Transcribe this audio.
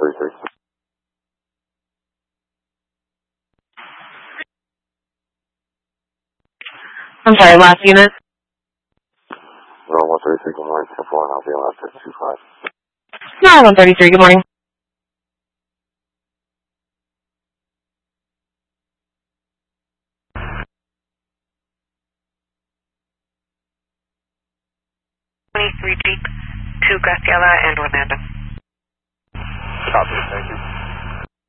133. I'm sorry, last unit? No, 133, good morning, 10-4, and I'll be on 625. No, 133, good morning. Jeep to Graciela and Orlando. Copy, thank you.